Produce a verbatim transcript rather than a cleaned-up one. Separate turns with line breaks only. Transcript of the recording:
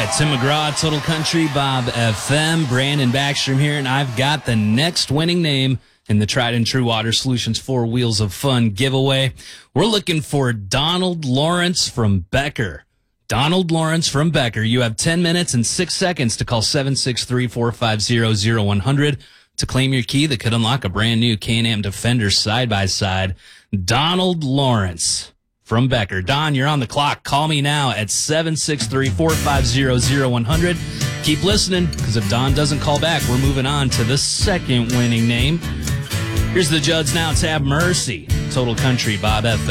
right, Tim McGraw, Total Country, Bob F M, Brandon Backstrom here, and I've got the next winning name in the Tried and True Water Solutions Four Wheels of Fun giveaway. We're looking for Donald Lawrence from Becker. Donald Lawrence from Becker. You have ten minutes and six seconds to call seven six three, four five zero, zero one hundred to claim your key that could unlock a brand new Can-Am Defender side-by-side. Donald Lawrence from Becker. Don, you're on the clock. Call me now at seven six three, four five zero, zero one hundred. Keep listening, because if Don doesn't call back, we're moving on to the second winning name. Here's the Judds Now Tab Mercy. Total Country, Bob F M.